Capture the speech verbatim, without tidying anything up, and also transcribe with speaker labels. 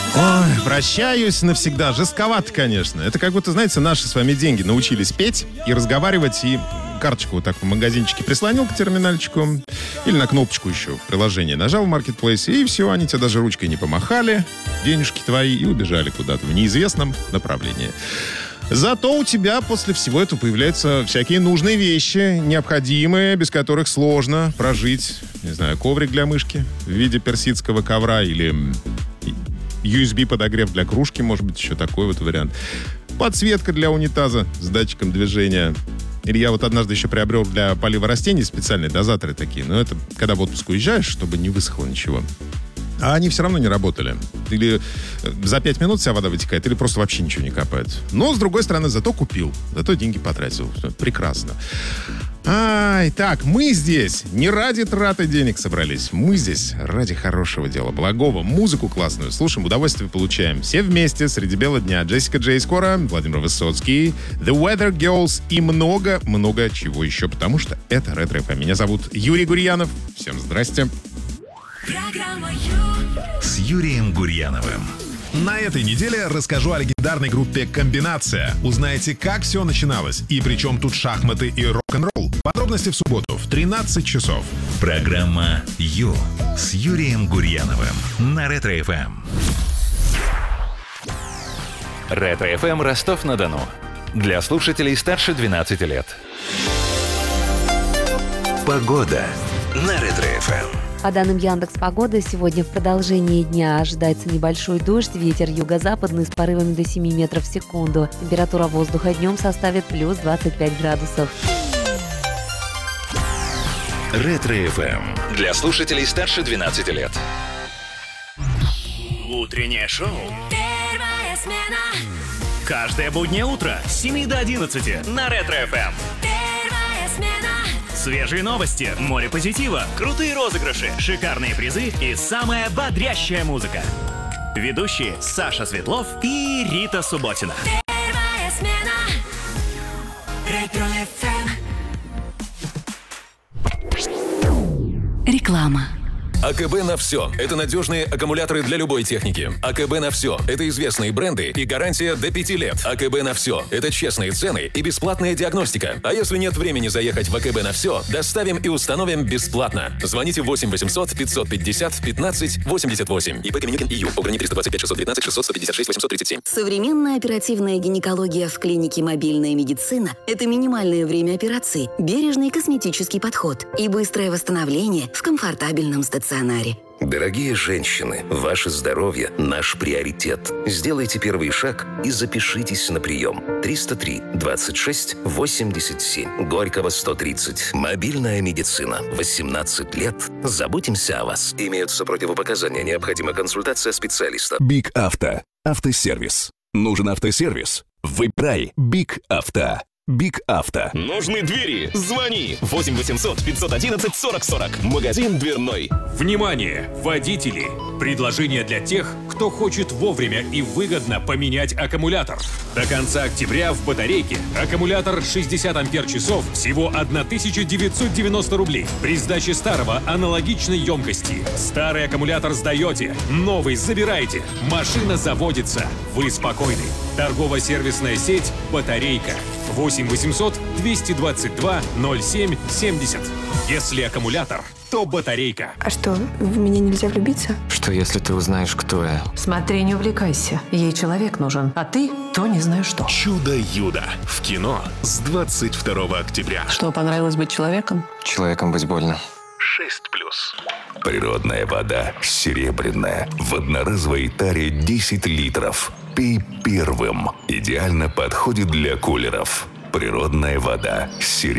Speaker 1: Ой, прощаюсь навсегда. Жестковато, конечно. Это как будто, знаете, наши с вами деньги научились петь и разговаривать, и карточку вот так в магазинчике прислонил к терминальчику или на кнопочку еще в приложении нажал в маркетплейсе, и все, они тебе даже ручкой не помахали, денежки твои, и убежали куда-то в неизвестном направлении. Зато у тебя после всего этого появляются всякие нужные вещи, необходимые, без которых сложно прожить. Не знаю, коврик для мышки в виде персидского ковра или ю эс би-подогрев для кружки, может быть, еще такой вот вариант. Подсветка для унитаза с датчиком движения. Или я вот однажды еще приобрел для полива растений специальные дозаторы такие. Но это когда в отпуск уезжаешь, чтобы не высохло ничего. А они все равно не работали. Или за пять минут вся вода вытекает, или просто вообще ничего не капает. Но, с другой стороны, зато купил. Зато деньги потратил. Прекрасно. Ай, так, мы здесь не ради траты денег собрались. Мы здесь ради хорошего дела, благого. Музыку классную слушаем, удовольствие получаем. Все вместе среди бела дня. Джессика Джей скоро, Владимир Высоцкий, The Weather Girls и много-много чего еще, потому что это Ретро эф эм. Меня зовут Юрий Гурьянов. Всем здрасте.
Speaker 2: С Юрием Гурьяновым.
Speaker 3: На этой неделе расскажу о легендарной группе «Комбинация». Узнаете, как все начиналось и при чем тут шахматы и рок-н-ролл. Подробности в субботу в тринадцать часов.
Speaker 2: Программа «Ю» с Юрием Гурьяновым на Ретро эф эм. Ретро эф эм Ростов-на-Дону. Для слушателей старше двенадцати лет. Погода на Ретро эф эм.
Speaker 4: По данным Яндекс.Погоды, сегодня в продолжении дня ожидается небольшой дождь, ветер юго-западный с порывами до семи метров в секунду. Температура воздуха днем составит плюс двадцать пять градусов.
Speaker 2: Ретро эф эм. Для слушателей старше двенадцати лет.
Speaker 5: Утреннее шоу. Первая смена. Каждое буднее утро с семи до одиннадцати на Ретро эф эм. Первая смена. Свежие новости, море позитива, крутые розыгрыши, шикарные призы и самая бодрящая музыка. Ведущие Саша Светлов и Рита Субботина. Первая смена. Ретро эф эм.
Speaker 4: Реклама.
Speaker 6: АКБ на все. Это надежные аккумуляторы для любой техники. АКБ на все. Это известные бренды и гарантия до пяти лет. АКБ на все. Это честные цены и бесплатная диагностика. А если нет времени заехать в АКБ на все, доставим и установим бесплатно. Звоните восемь восемьсот пятьсот пятьдесят пятнадцать восемьдесят восемь. ИП Каменюкин ИЮ. Ограничение триста двадцать пять шестьсот девятнадцать шестьсот сто пятьдесят шесть восемьсот тридцать семь.
Speaker 7: Современная оперативная гинекология в клинике «Мобильная медицина» – это минимальное время операций, бережный косметический подход и быстрое восстановление в комфортабельном стационаре.
Speaker 8: Дорогие женщины, ваше здоровье – наш приоритет. Сделайте первый шаг и запишитесь на прием. триста три двадцать шесть восемьдесят семь. Горького сто тридцать. Мобильная медицина. восемнадцать лет. Заботимся о вас. Имеются противопоказания. Необходима консультация специалиста.
Speaker 9: Биг Авто. Автосервис. Нужен автосервис? Выбирай Биг Авто. Биг Авто.
Speaker 10: Нужны двери? Звони восемь восемьсот пятьсот одиннадцать сорок сорок. Магазин дверной.
Speaker 11: Внимание, водители! Предложение для тех, кто хочет вовремя и выгодно поменять аккумулятор. До конца октября в батарейке аккумулятор шестьдесят ампер-часов всего тысяча девятьсот девяносто рублей. При сдаче старого аналогичной емкости. Старый аккумулятор сдаете, новый забираете. Машина заводится. Вы спокойны. Торгово-сервисная сеть «Батарейка». восемь восемьсот двести двадцать два ноль семь семьдесят. Если аккумулятор, то батарейка.
Speaker 12: А что, в меня нельзя влюбиться?
Speaker 13: Что, если ты узнаешь, кто я?
Speaker 14: Смотри, не увлекайся. Ей человек нужен, а ты то не знаю что.
Speaker 3: Чудо-юдо. В кино с двадцать второго октября.
Speaker 14: Что, понравилось быть человеком?
Speaker 13: Человеком быть больно.
Speaker 3: шесть плюс.
Speaker 2: Природная вода серебряная. В одноразовой таре десять литров. Пей первым. Идеально подходит для кулеров. Природная вода серебряная.